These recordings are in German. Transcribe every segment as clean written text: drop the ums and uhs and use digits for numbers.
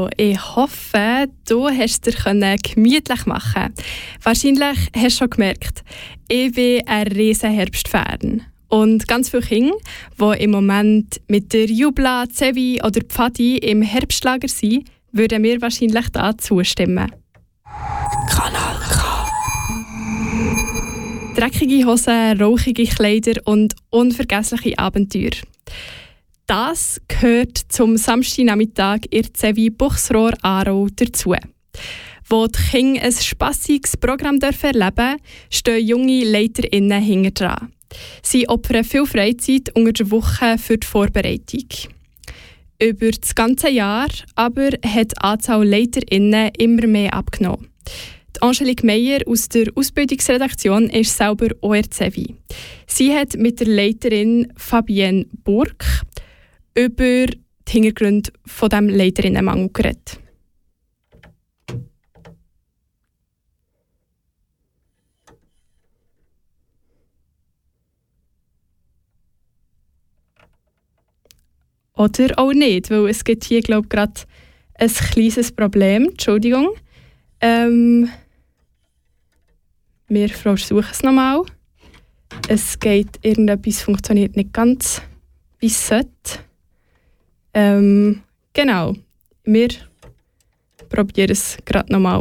Also, ich hoffe, du hast es dir gemütlich machen. Wahrscheinlich hast du schon gemerkt, ich bin ein riesen Herbstfan. Und ganz viele Kinder, die im Moment mit der Jubla, Zevi oder Pfadi im Herbstlager sind, würden mir wahrscheinlich da zustimmen. Kanal K. Dreckige Hosen, rauchige Kleider und unvergessliche Abenteuer. Das gehört zum Samstagnachmittag in der Zevi Buchsrohr Aarau dazu. Wo die Kinder ein spassiges Programm erleben dürfen, stehen junge LeiterInnen hinten dran. Sie opfern viel Freizeit unter der Woche für die Vorbereitung. Über das ganze Jahr aber hat die Anzahl LeiterInnen immer mehr abgenommen. Die Angelique Meyer aus der Ausbildungsredaktion ist selber ORCevi. Sie hat mit der Leiterin Fabienne Burg über die Hintergründe von diesem Leiterinnenmangel geredet. Oder auch nicht, weil es gibt hier, glaube ich, gerade ein kleines Problem. Entschuldigung. Wir versuchen es nochmal. Es geht, irgendetwas funktioniert nicht ganz, wie es sollte. Genau, wir probieren es gerade nochmal.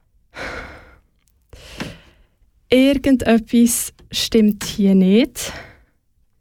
Irgendetwas stimmt hier nicht.